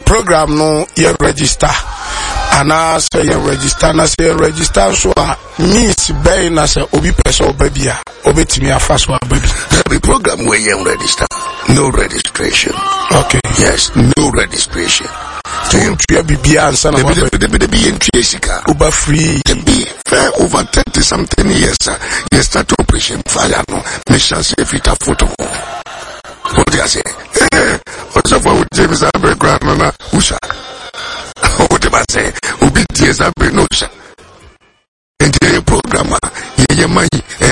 program no you register. And I say you register, and I say register so means bay na say obi person baby obeti me afast wa baby. The program where you register, no registration. Okay. Yes, no registration. To you be answer na the be in Jessica. Uber free. Be fair over 30 something years. You start operation fire no. Me shall say fit a photo. What do you say? What's up with James Abbey Grandma Usha? What do I say? Ubi James Abbey Nosha. And the program, ye mai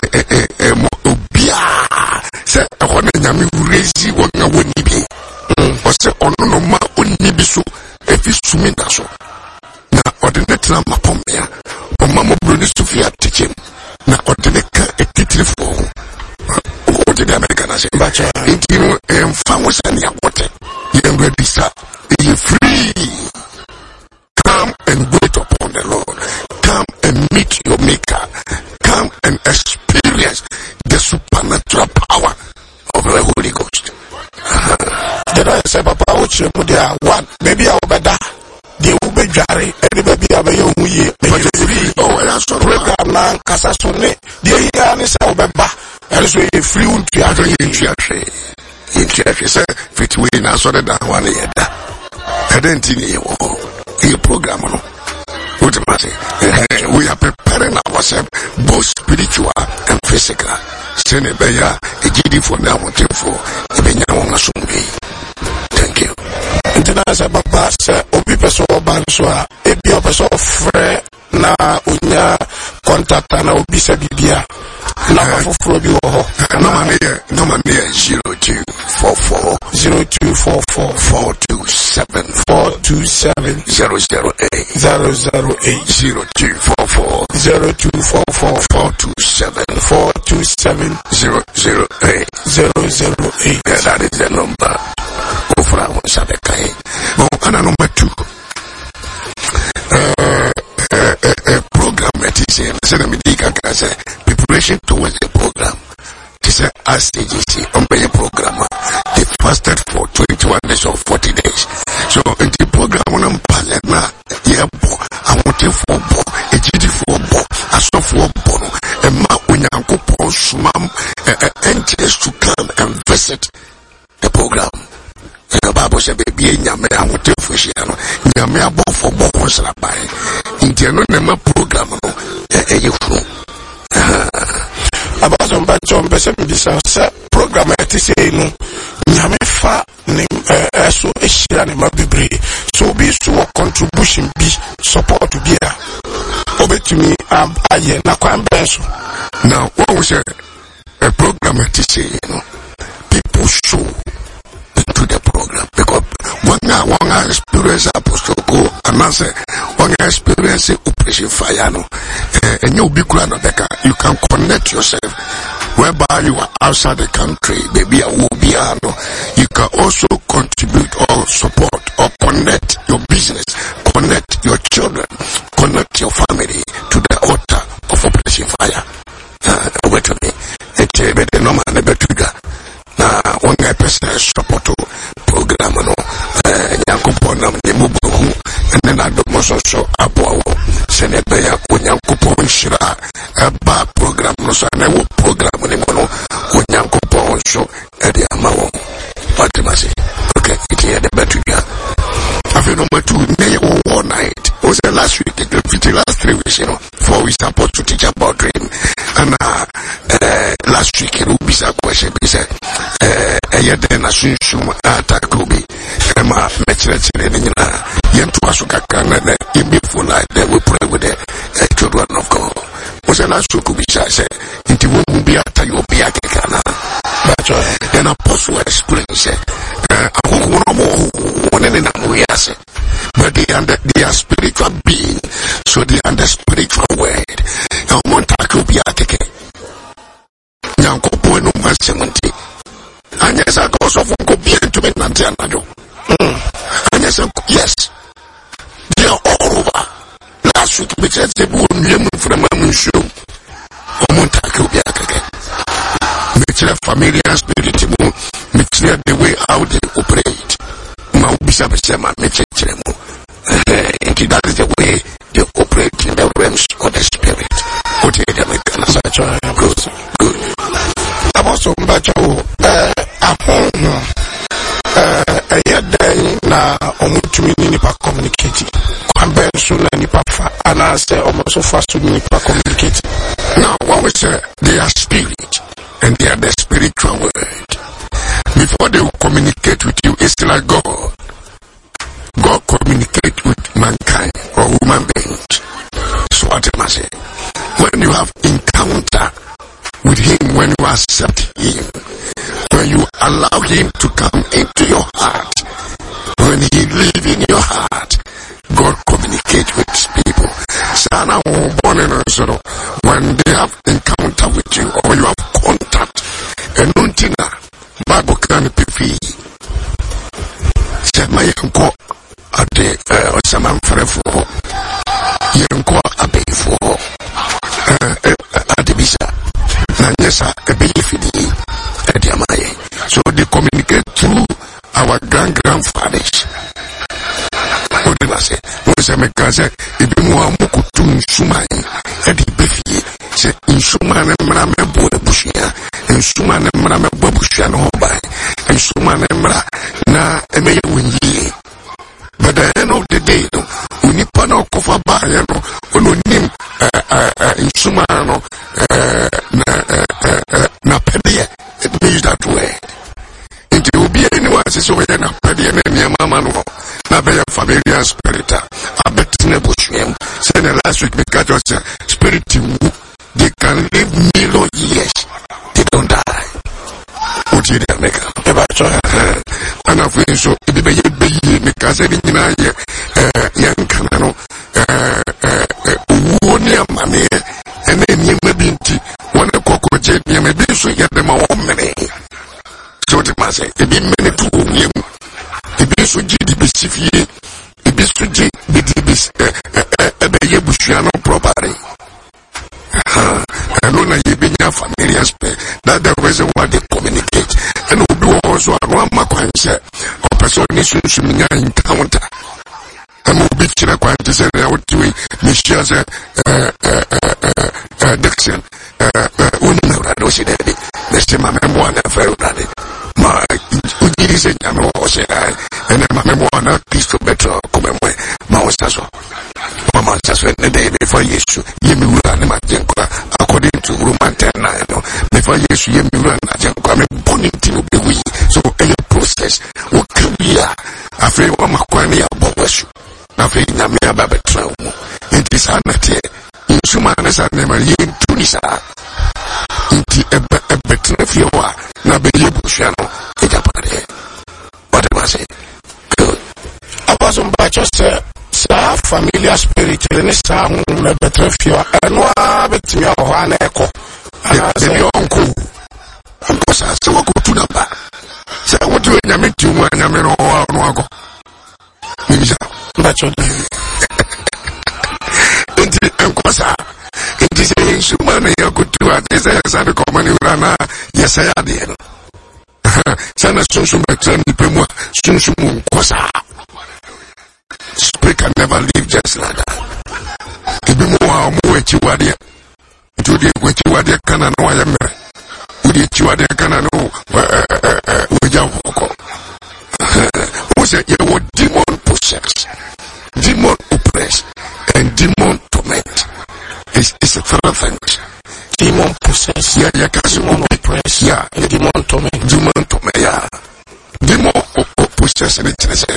obia. Say I want to yami raise one woni bi. Or say ono ma oni bi so if you sumi da so. Na ordinate na mapomia. O mama bruni Sofia teaching. Na ordinate ka etitri for. What did American say? But you know, farmers and your water, you register, you free. Come and wait upon the Lord. Come and meet your Maker. Come and experience the supernatural power of the Holy Ghost. Then I say, Papa, what you put there? One, maybe I'll be that. They will be jarring, and maybe I'll be free. Oh, that's the program now, Casasone. The year is our member. And so you free to your say, fit we now so that 1 year. I don't think you program. What matter? We are preparing ourselves both spiritual and physical. Send a bear, a GD for now, for thank you. International Papa, sir, Obi Person Banswa, a be of a sort of friend. Na unya contact na obi se bibia na afoforo bi wo ho no man 0244 427 008 0244 427 008 that is the number of our Sabekai. And number 2 program that is preparation towards the program. This is STGC on the program. They fasted for 21 days or 40 days. So in the program on Palema, yeah, I want you for bo, a GD for bo, a soft for bo, a ma unyanko po sumam, angels to come and visit the program. The Bible said, baby, Yame, I want you for Shiano, Yame, I bought for Bokos Labai. In the anonymous program, about some bad John Besson, this program at the same Yame fa so a share in my degree. So be so contribution be support to be over to me. I na kwam benso. Now, what was a program at the same? People show into the program because one experience apostle go and answer one experience operation fire no and you be grand you can connect yourself whereby you are outside the country maybe a will be you can also contribute or support or connect your business, connect your children, connect your family to the altar of operation fire. Wait to me it's no man betuga na one person support program no Yankupon Nemubu and then I do most so abo Senebeya Yankupon Shira a bad program no so I will program anymore Yankupon show at the Amao. What do I say? Okay, it's here the better. I feel number 2 May one night was the last week, the last 3 weeks, 4 weeks supposed to teach about dream. And last week it will be a question. He said, then I soon attack Ruby. Emma, Metchness, Yentu Asukakana, in beautiful night, then we pray with the children of God. Was the last week, I said, it won't be after you be a Kekana. Then Apostle explained, said, but they are spiritual being, so they are the spiritual word. Now, Montaku be a Keke. Yanko no man 70. And yes, I go so from Kobian to Menantiano. And yes, they are all over. Last week, we said they won't name from a show. Montaku be a Keke. Make familiar spirit, make the way how they operate. Bishop Sema, make na omutumi ni nipa communicate kwambe so na nipa fa ana say omoso fa so nipa communicate. Now when we say they are spirit and they are the spiritual word, before they will communicate with you, it's like God. God communicates with mankind or human beings. So what am I saying? When you have encounter with him, when you accept him, when you allow him to come into your heart, when he lives in your heart, God communicates with people. Sana when they have encounter with you or you have contact, and untina Bible can be free. Say my uncle ade osaman frefo yenko abefo adibisa na nyesa ebeyefidi ediamaye. So they communicate through our grandfathers. What did I say? What is a mekaze ibi mu amukutu nsumai edi befie se nsuma na mra mebo ebushia nsuma na mra mebo ebushia no hobai nsuma na mra na emeye wunyi. But at the end of the day, no, unipa na okofa ba ya no, ono nim nsuma no na pede. It means that way. Into obi anyone says so na pede na nyama no na be familiar spirit. Abetine bushiem. Say the last week because spirit they can live million years. They don't die. What did they make up? And I feel so it be because everything I young canano wonia mame and then you may be one of cocoa jet, you may be so get them all many. So it must say, it be many to him. It be so GDB, it be so GDB, Bushiano property. And when you be your familiar space, that's the reason why they communicate. And we do also a Rama Quanse or person is encounter. And we'll be China Quantis and I would do it, Michelle Dixon, Unimeradosi Daddy, Mr. Mamma, Ferrari. My Udis and Yamo, and then my memoir, peace to better, come away, Maustaso. Mama just went the day before Yesu, Yemi and Majenka, according to Roman 10, before Yesu, Yemi and Majenka, I'm born into the way. So, a process, what can be a free woman, Bowesu, nothing, Namia Babetrao. It is anate, in Shumanas and never yin Tunisa, into a better fioa, Nabe Bushano, Itapare. What am I saying? Good. I wasn't by just sa familiar spirit in this town, better feel and what bet me on echo. The uncle. Of course, I still go to the back. Say, what do you mean to when I'm in all Wago? That's what it is a human you could do at this as a common rana. Yes, I did. Sana Sunsum Betan Pimo, Sunsum Kosa. Spirit can never live just like that. If you more chiwadia, to the chiwadia can know I am. Would you chiwadia can know who said you were demon possessed, demon oppressed, and demon torment? It's a third thing. Demon possessed, yeah, demon oppressed, yeah, and demon torment, yeah. Demon possessed, and it's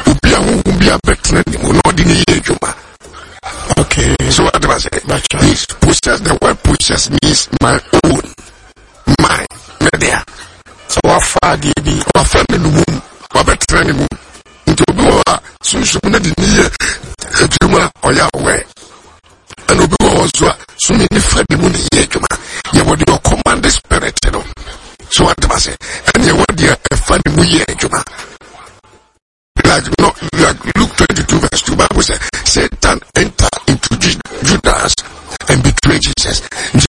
okay. So what do I say? This possess, the word possess means my own, mine, media. So what far did he? What family room? What better room? Into Obiwa, so she made the near Juma or Yahweh. And Obiwa also, so many family moon here, Juma. You would your command the spirit, you know. So what do I say? And you would a family moon here, Juma. Like Luke 22 verse 2, Bible says, Satan enter into Judas and betray Jesus.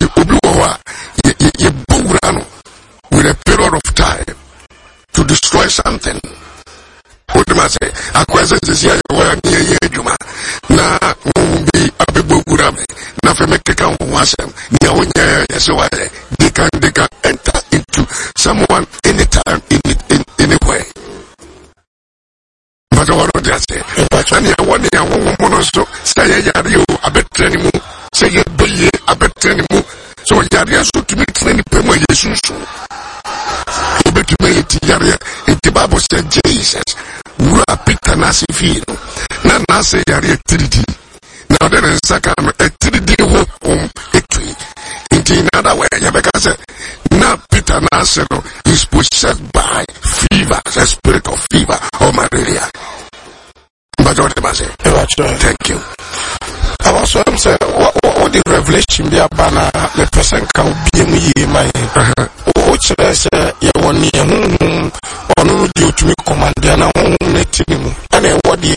With a period of time to destroy something. What do I say? A question is here, Juma. Na be a bibugurame. Na femekeka wasem. So they can enter into someone anytime, in any way. But what I say. And you want the woman so say you a better anymore. Say you be a better anymore. So Yaria so to meet any pemo Jesus. You bet to make Yaria. If the Bible said Jesus, we are Peter Nasifino. Nana say Yaria 3D. Now there is a 3D home a tree. In other way, because now Peter Nasero is possessed by fever, the spirit of fever or malaria. But what am I saying? Thank you. I was saying, what the revelation be about the person can be me, my which is you want me or no due to me command and I won't let him. And what the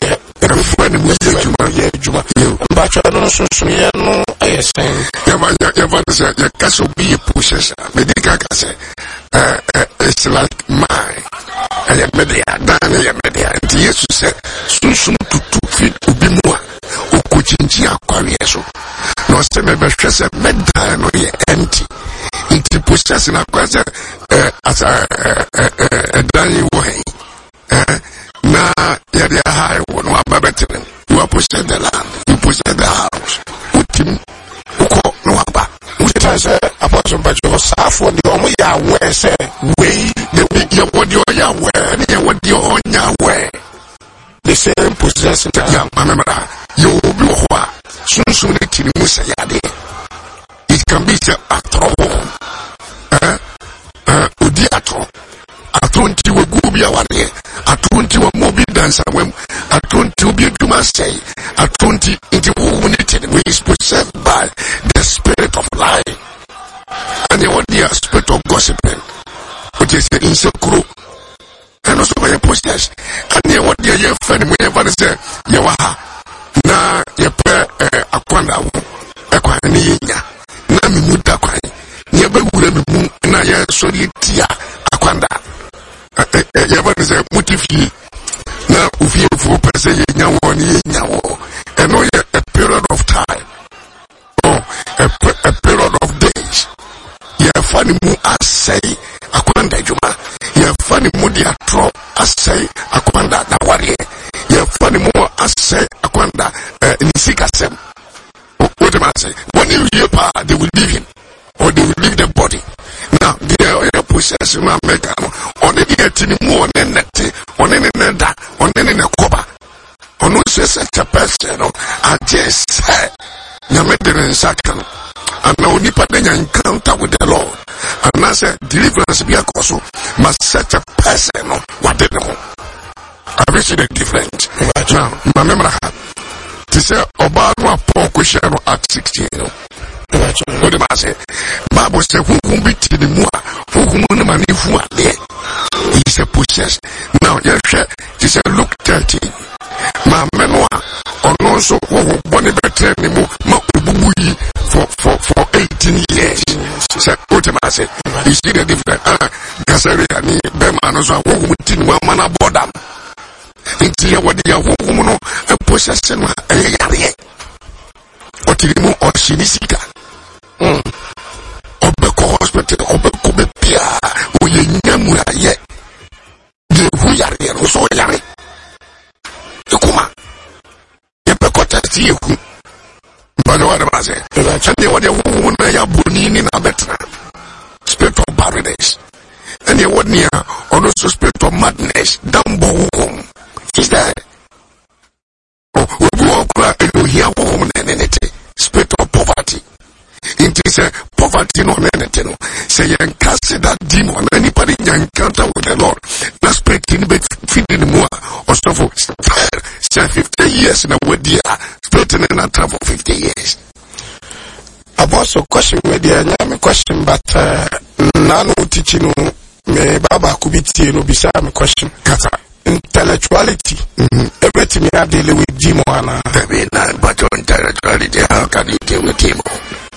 but I don't know, I say, your castle be a pushes, medical say, it's like mine. I am media, Daniel media, and Jesus said, soon to 2 feet to be more. Ukuchinjia kwa Yesu. No seme beshese meda no ye empty. Inti pushes na kwaze as a dani way. Na yadi high one wa babetene. You are pushed the land. You push the house. Utim uko no aba. Uta say apostle Pacho safo di omo ya we say we the what you ya we the what you on ya we. The same possession ya mamara. You will be what soon it it can be a trouble. Udiatro. I don't you will go be a one year. I don't you a mobile dancer when I don't you be to my say. I don't you into womanity we is possessed by the spirit of lying. And the one spirit of gossiping, which is the insecure. And also by your posters. And the what your friend we ever say, Yawaha. Na yepe akwanda wo ekwan ni yenya na mimuda kwan yebe wure mimu na ye solitia akwanda yebe ze mutifi na ufi fu pese yenya wo ni yenya wo eno ye a period of time a period of days ye fani mu asai akwanda juma ye fani mu dia tro asai akwanda na wari ye fani mu asai akwanda nisikasem. What am I saying? When you hear power, they will leave him or they will leave the body. Now the possession of make on the anymore than that on any that on any cover on no such a person I just said Namedere second and now nipa encounter with the Lord and I said deliverance be a cause must such a person what they know. I wish the different now my memory to say about one poor question at 16 what am I say Bible say who be to the more who money who are there is a possess now yes he said look 13 my memoir on also who born better anymore for 18 years say what am I say you see the different Gasaria ni Bema so who within one man aboard them into what they are woman and possession a yare or to remove or sinisika Obeko hospital Obeko Bepia who ye nyamura yet the who yare so yare Yukuma Yepeko testi you but what am I saying? And what the woman ya bunini na betra spirit of barrenness and the one near also spirit of madness dambo is that we hear woman and anything spirit of poverty it is a poverty no anything say you cast that demon anybody you encounter with the Lord that spirit in be feeding more or so for 50 years in a way dear spirit in a travel for 50 years I've also question with the question but none teaching me baba could be beside me question kata intellectuality everything you have dealing with demon but intellectuality how can you deal with demon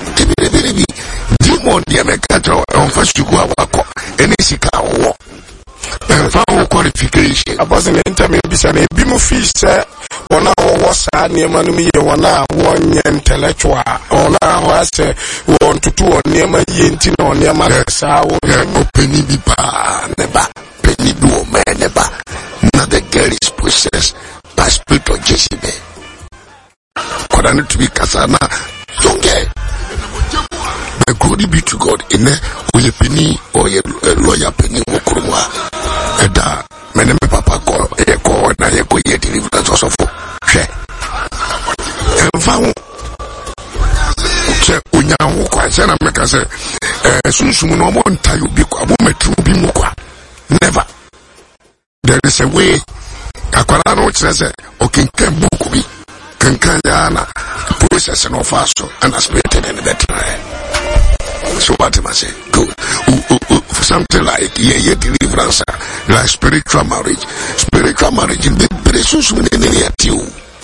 demon the American on first to go awako any sika wo and qualification about the internet bisane bimu fish ona was near me wana one intellectual ona was want to do on near my yinti on near my sa penny biba never penny do man never not the girl is possessed Jesibe. Kodani to be Kasana, Yonge. But glory be to God in a penny or a lawyer penny Mukurwa. Eda, Meneme Papa call a call, and I go yet deliverance also for share. And found Unyahu Kwasana make us soon soon no more time you be a woman to be Mukwa. Never. There is a way. Aquarano says, okay, can book me. Kankayana, process and faster and aspirated in the time. So what am I say? Good. Something like deliverance, like spiritual marriage. Spiritual marriage in the precious within the team.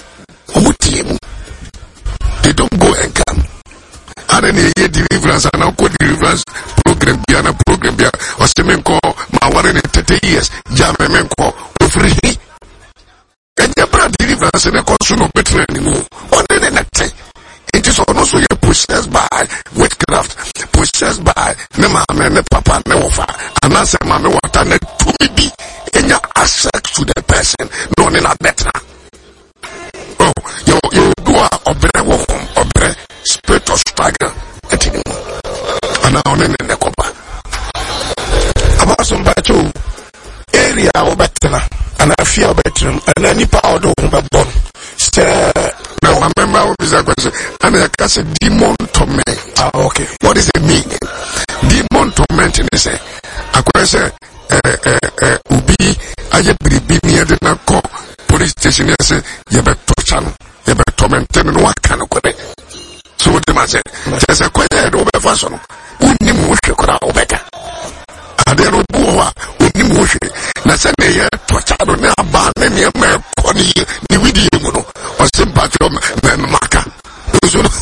They don't go and come. And then deliverance and now deliverance program piano program or semen call my 130 years. Jamen call free. And your brother deliverance and a consume of better anymore. One day it is also possessed by witchcraft, possessed by Nema and the Papa Neofa, and answer Mamma what and to be in your access to the person known in a better. Oh, you do a bravo or spirit of struggle at anymore. And now in the Copa. About some battle area or better. And I feel better, and any power don't born. Now, I remember this question, and I can say demon torment. Ah, okay. What is the meaning? Demon torment is a question. Ubi, I have been near the Nako police station. I say, you better torment, and what can I correct? So, what am I saying? There's a question over fashion. Unimush, better. I don't know what Unimush. Na se ne ye tochado ne aba ne me koni ni widi mu no o se patro me maka so no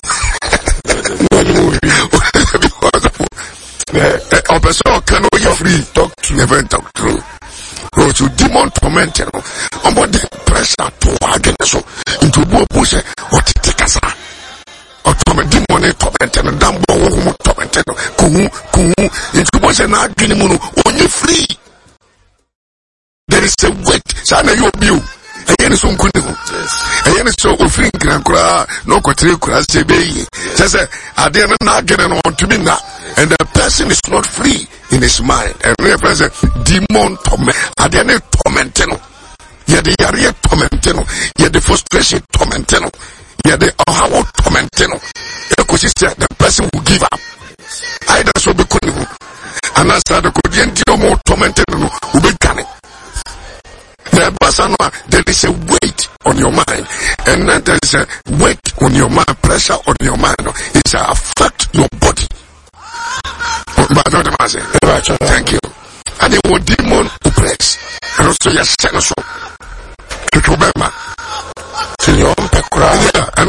o person can you free talk to never talk true to demon torment no on the pressure to again so into bo push o titikasa o torment demon torment no dambo wo torment no ku into bo se na adwene mu no onye free. There is a weight. Sana you be. Again so nkuni. Again so offering krankura no kwatre kura sebe. Say ade na agene no to me na, and the person is not free in his mind. And we present demon torment. Ade na torment no. Ye the yare torment no. Ye the frustration torment no. Ye the how torment no. The person will give up. Either so be kuni. And as the kodienti more tormented no will be coming. There is a weight on your mind, and then there is a weight on your mind, pressure on your mind. It's affect your body. Thank you. And it will demon oppress, and also your sense of remember. And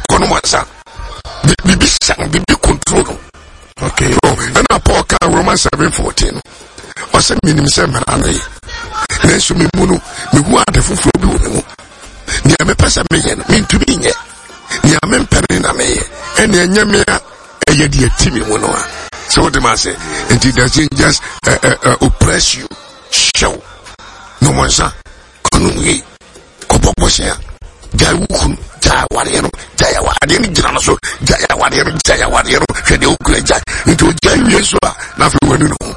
be control. Okay. And I pour Romans 7:14. Or some minimum seminary. Nenso me munu me hu ade foforo bi wo mu ni ame pesa me ye me ntumi nye ni ame mpere na me ye ene enye me a eye de atimi mu no a so what am I say it doesn't just oppress you show no more sa kono yi ko bobo sia ja wukun ja ware no ja ya ware ni jira no so ja ya ware no hwe de okura ja nti o ja wie so a na fe wanu no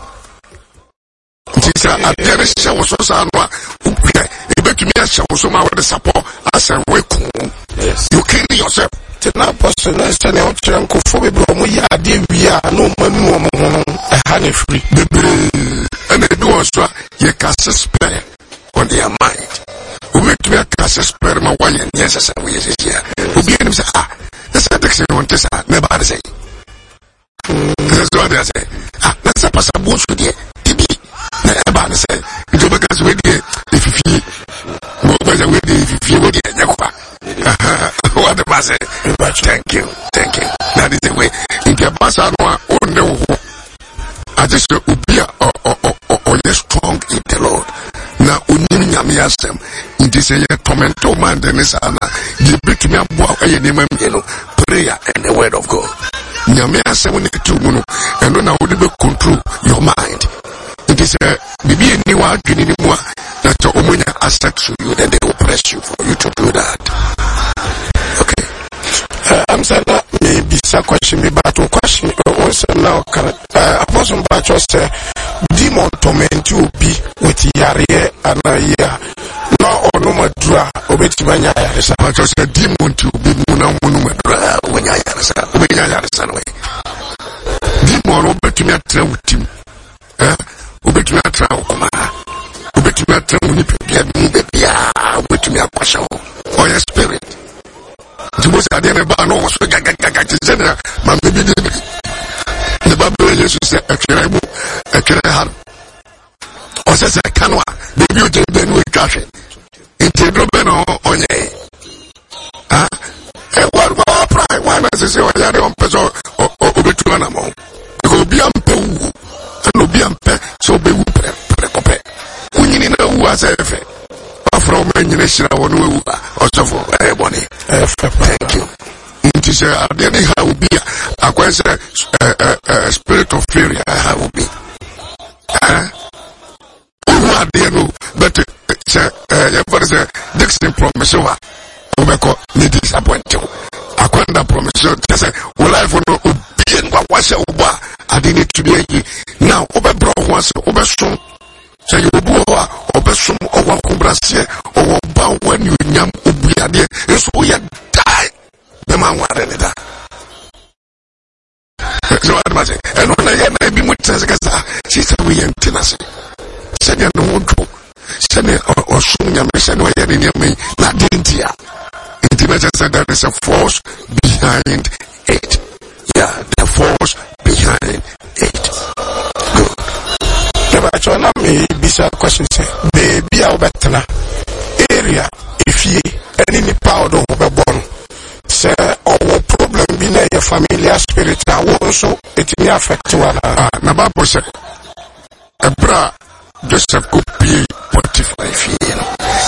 Tisa atene sha wo so sa no a ebetumi a sha wo so ma we support as a way you kill yourself tena person na stand out tranko fo be bro mo ya de wia no manu mo no ha ne free and the do so you can spare on their mind who make me a cast spare ma why yes we is here who be him say that's a taxi on this never say that's what they say that's a pass about there na eba say njoba kasi we dey if you we dey if you dey nyakwa what the mass thank you that is the way in the basa no on the I just ubia or strong in the Lord na unyimi nyame asem nti say tormento man the nesana give it to me aboa aye nema mieno prayer and the word of God nyame asem ne tu mu no eno na wo dey control your mind. It is a new argument that omunya access to you, then they oppress you for you to do that. bisa question me but question once now can Apostle Bacho say demon torment you be with yare and no or no madra obetimanya yaresa Bacho say demon to be muna madra when yaresa way demon obetimia tra utim obetimia tra okoma obetimia tra unipe bia obetimia kwasha or your spirit. The most I didn't know was the Bible Jesus said, a have or says a canoa, the beauty then we cash it. It's a drobeno on ye. What about pride? Why must I say, I had on peso or Betuanamo? Because be ampe and be ampe, so be whoop. We need to know who has a from any nation also for everybody. Thank you. It is how will be a spirit of fear. How will be. Who are there? No, but Dixon promise over. Omeko need disappoint you. I can't promise you. Just say, well, I for no being what was your bar. I didn't to be now. Over bro once over strong. So you go over some over Kumbrasia or bow when you yam ubiade, and so you die. The man wanted that. So I say, and when I am with Tazagaza, she said, we am Tennessee. Send you no one to send it or soon your mission where you near me, not India. Intimacy said there is a force behind it. Yeah, the force behind it. Good. Never me bisa question say baby a obetna area if ye any power do obebon say our problem be na your familiar spirit also it may affect one na Bible say ebra Joseph could be 45 years